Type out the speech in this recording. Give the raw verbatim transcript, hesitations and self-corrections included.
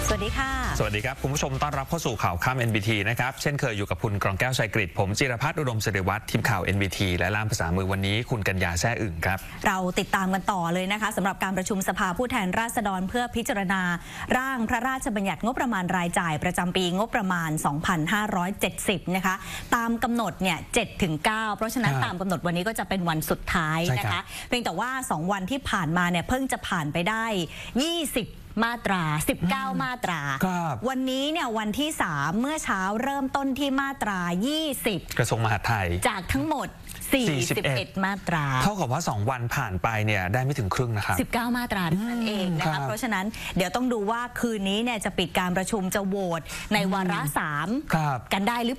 สวัสดีค่ะสวัสดีครับคุณผู้ชมต้อนรับเข้าสู่ข่าวค่ำ เอ็น บี ที นะครับเช่นเคยอยู่กับคุณกรองแก้วชัยกฤษผมจิรพัฒน์อุดมศิริวัฒน์ทีมข่าว เอ็น บี ที และล่ามภาษามือวันนี้คุณกัญญาแซ่อึ่งครับเราติดตามกันต่อเลยนะคะสำหรับการประชุมสภาผู้แทนราษฎรเพื่อพิจารณาร่างพระราชบัญญัติงบประมาณรายจ่ายประจำปีงบประมาณ สองพันห้าร้อยเจ็ดสิบ นะคะตามกำหนดเนี่ย เจ็ดถึงเก้า เพราะฉะนั้นตามกำหนดวันนี้ก็จะเป็นวันสุดท้ายนะคะเพียงแต่ว่าสองวันที่ผ่านมาเนี่ยเพิ่งจะผ่านไปได้ยี่สิบมาตราสิบเก้ามาตราวันนี้เนี่ยวันที่สามเมื่อเช้าเริ่มต้นที่มาตรายี่สิบกระทรวงมหาดไทยจากทั้งหมดสี่สิบเอ็ดมาตราเท่ากับว่าสองวันผ่านไปเนี่ยได้ไม่ถึงครึ่งนะครับสิบเก้ามาตราเท่านั้นเองนะคะเพราะฉะนั้นเดี๋ยวต้องดูว่าคืนนี้เนี่ยจะปิดการประชุมจะโหวตในวาระสามกันได้หรือ